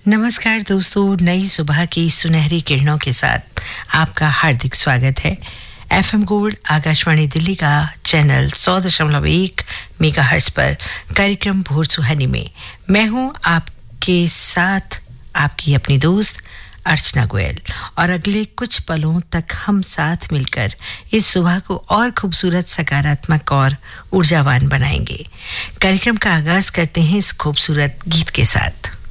नमस्कार दोस्तों, नई सुबह की सुनहरी किरणों के साथ आपका हार्दिक स्वागत है। एफएम गोल्ड आकाशवाणी दिल्ली का चैनल 100.1 मेगाहर्ट्ज पर कार्यक्रम भोर सुहानी में मैं हूं आपके साथ आपकी अपनी दोस्त अर्चना गोयल, और अगले कुछ पलों तक हम साथ मिलकर इस सुबह को और खूबसूरत, सकारात्मक और ऊर्जावान बनाएंगे। कार्यक्रम का आगाज करते हैं इस खूबसूरत गीत के साथ।